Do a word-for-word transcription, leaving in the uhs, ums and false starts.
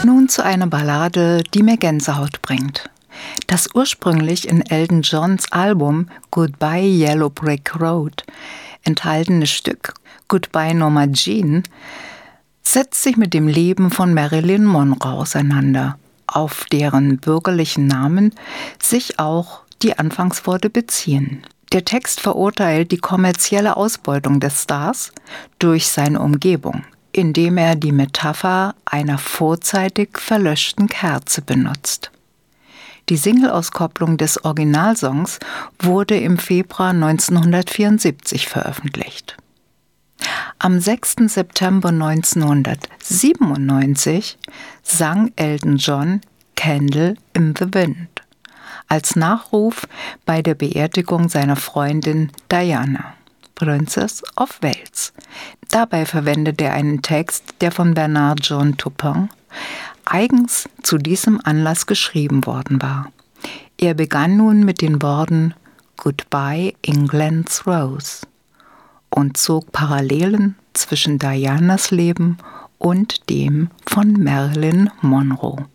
Nun zu einer Ballade, die mir Gänsehaut bringt. Das ursprünglich in Elton Johns Album Goodbye Yellow Brick Road enthaltene Stück Goodbye Norma Jean setzt sich mit dem Leben von Marilyn Monroe auseinander, auf deren bürgerlichen Namen sich auch die Anfangsworte beziehen. Der Text verurteilt die kommerzielle Ausbeutung des Stars durch seine Umgebung, indem er die Metapher einer vorzeitig verlöschten Kerze benutzt. Die Singleauskopplung des Originalsongs wurde im Februar neunzehnhundertvierundsiebzig veröffentlicht. Am sechsten September neunzehnhundertsiebenundneunzig sang Elton John Candle in the Wind als Nachruf bei der Beerdigung seiner Freundin Diana, Princess of Wales. Dabei verwendete er einen Text, der von Bernard John Turpin eigens zu diesem Anlass geschrieben worden war. Er begann nun mit den Worten Goodbye England's Rose und zog Parallelen zwischen Dianas Leben und dem von Marilyn Monroe.